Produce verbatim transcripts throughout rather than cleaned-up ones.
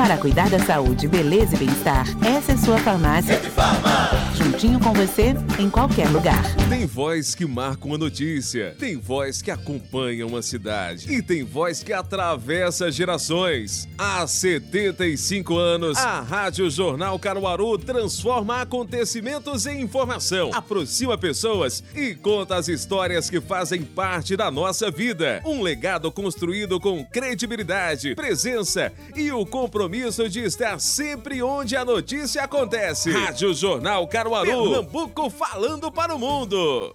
Para cuidar da saúde, beleza e bem-estar, essa é sua farmácia. Rede Farma. Juntinho com você, em qualquer lugar. Tem voz que marca uma notícia, tem voz que acompanha uma cidade e tem voz que atravessa gerações. Há setenta e cinco anos, a Rádio Jornal Caruaru transforma acontecimentos em informação, aproxima pessoas e conta as histórias que fazem parte da nossa vida. Um legado construído com credibilidade, presença e o compromisso de estar sempre onde a notícia acontece. Rádio Jornal Caruaru, Pernambuco falando para o mundo.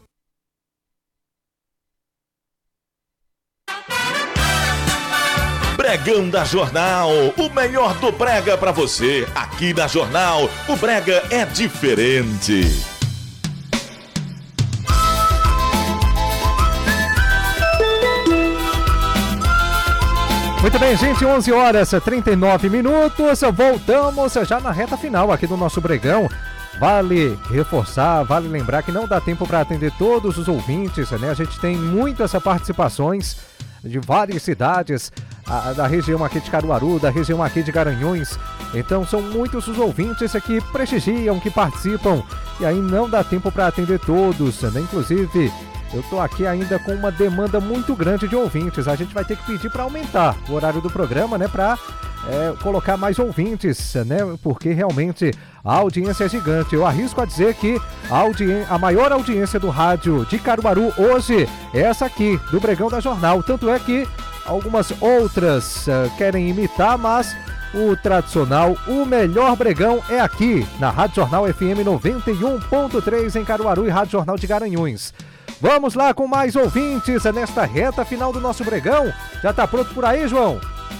Bregão da Jornal, o melhor do brega pra você. Aqui na Jornal, o brega é diferente. Muito bem, gente, onze horas e trinta e nove minutos, voltamos já na reta final aqui do nosso Bregão. Vale reforçar, vale lembrar que não dá tempo para atender todos os ouvintes, né? A gente tem muitas participações de várias cidades, a, da região aqui de Caruaru, da região aqui de Garanhuns. Então são muitos os ouvintes que prestigiam, que participam, e aí não dá tempo para atender todos, né? Inclusive, eu tô aqui ainda com uma demanda muito grande de ouvintes. A gente vai ter que pedir para aumentar o horário do programa, né? Para é, colocar mais ouvintes, né? Porque realmente a audiência é gigante. Eu arrisco a dizer que a, audi... a maior audiência do rádio de Caruaru hoje é essa aqui, do Bregão da Jornal. Tanto é que algumas outras uh, querem imitar, mas o tradicional, o melhor Bregão é aqui, na Rádio Jornal F M noventa e um ponto três em Caruaru e Rádio Jornal de Garanhuns. Vamos lá com mais ouvintes nesta reta final do nosso Bregão. Já tá pronto por aí, João?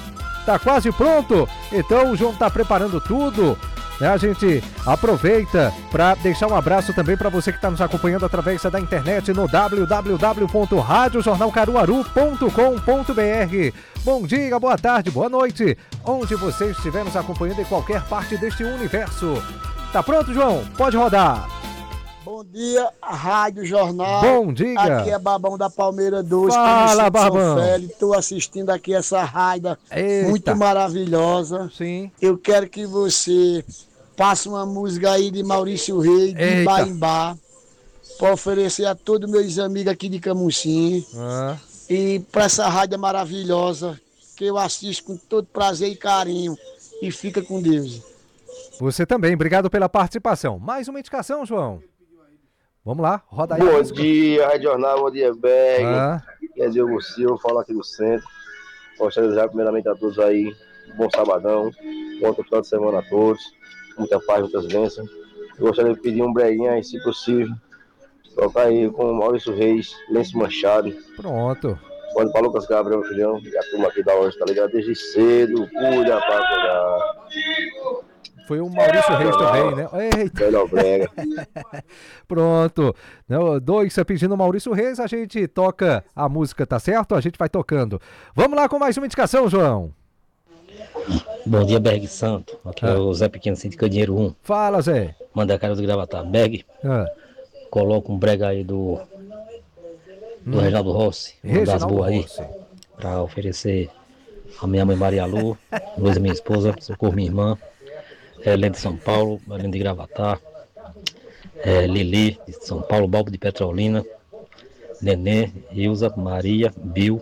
Tá quase pronto? Então o João tá preparando tudo, né? A gente aproveita para deixar um abraço também para você que está nos acompanhando através da internet no w w w ponto rádio jornal caruaru ponto com ponto b r. Bom dia, boa tarde, boa noite, onde você estiver nos acompanhando em qualquer parte deste universo. Tá pronto, João? Pode rodar. Bom dia, Rádio Jornal. Bom dia. Aqui é Babão da Palmeira dois. Fala, Babão. Estou assistindo aqui essa raida Eita. Muito maravilhosa. Sim. Eu quero que você passe uma música aí de Maurício Reis, de Eita. Baimbá, para oferecer a todos meus amigos aqui de Camusim. Ah. E para essa raida maravilhosa, que eu assisto com todo prazer e carinho. E fica com Deus. Você também, obrigado pela participação. Mais uma indicação, João. Vamos lá, roda aí. Bom dia, Rádio Jornal, bom dia, Beg. Ah. Quer dizer, o Silvio, falo aqui do centro. Gostaria de desejar primeiramente a todos aí um bom sabadão, um bom final de semana a todos, muita paz, muitas bênçãos. Eu gostaria de pedir um breguinho aí, se possível, tocar aí com Maurício Reis, Lenço Manchado. Pronto. Pode para Lucas Gabriel, filhão, e a turma aqui da hoje, tá ligado? Desde cedo, cuida pra cuidar. Foi o Maurício Reis também, né? Eita. Pronto. Não, dois pedindo o Maurício Reis, a gente toca a música, tá certo? A gente vai tocando. Vamos lá com mais uma indicação, João. Bom dia, Berg Santo. Aqui ah. é o Zé Pequeno, Sindica Dinheiro um. Fala, Zé. Manda a cara do Gravatar. Berg, ah. coloca um brega aí do, do hum. Reginaldo Rossi. Uma das boas aí. Pra oferecer a minha mãe Maria Lu, Luísa, minha esposa, Socorro, minha irmã. Helena de São Paulo, Helena de Gravatar, é, Lili de São Paulo, Balbo de Petrolina, Nenê, Ilza, Maria, Bill.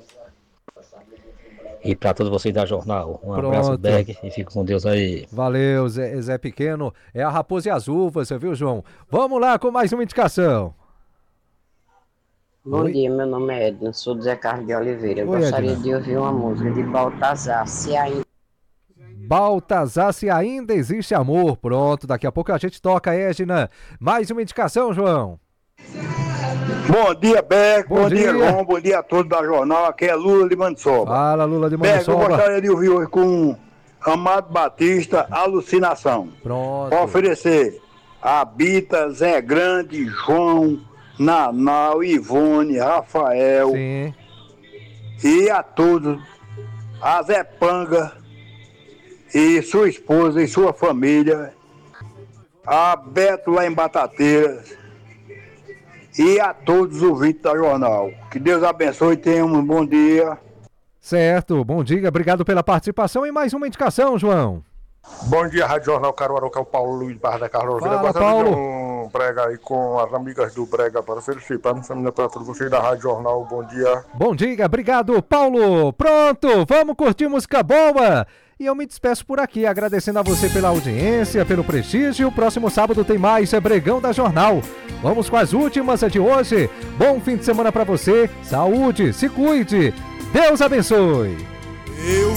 E para todos vocês da Jornal, um Pronto. abraço, Berg, e fica com Deus aí. Valeu, Zé, Zé Pequeno. É a Raposa e as Uvas, você viu, João? Vamos lá com mais uma indicação. Bom Oi? dia, meu nome é Edna, sou do Zé Carlos de Oliveira. Eu Oi, gostaria Edna. de ouvir uma música de Baltazar, se ainda... Baltazar, se ainda existe amor. Pronto, daqui a pouco a gente toca, Edna. Mais uma indicação, João. Bom dia, Beco. Bom, bom dia, dia João. Bom dia a todos da Jornal. Aqui é Lula de Mansoba. Fala, Lula de Mansoba. Beco, eu gostaria de ouvir hoje com Amado Batista, Alucinação. Pronto. Para oferecer a Bita, Zé Grande, João, Nanau, Ivone, Rafael. Sim. E a todos, a Zé Panga e sua esposa e sua família, a Beto lá em Batateiras e a todos os ouvintes da Jornal. Que Deus abençoe e tenham um bom dia. Certo, bom dia, obrigado pela participação e mais uma indicação, João. Bom dia, Rádio Jornal Caruaru, que é o Paulo Luiz Barra da Carlos. Fala, Eu gostaria Paulo. de um brega aí com as amigas do Brega para felicitar, família, para todos vocês da Rádio Jornal. Bom dia. Bom dia, obrigado, Paulo. Pronto, vamos curtir música boa. E eu me despeço por aqui, agradecendo a você pela audiência, pelo prestígio. Próximo sábado tem mais Bregão da Jornal. Vamos com as últimas de hoje. Bom fim de semana para você. Saúde, se cuide. Deus abençoe. Eu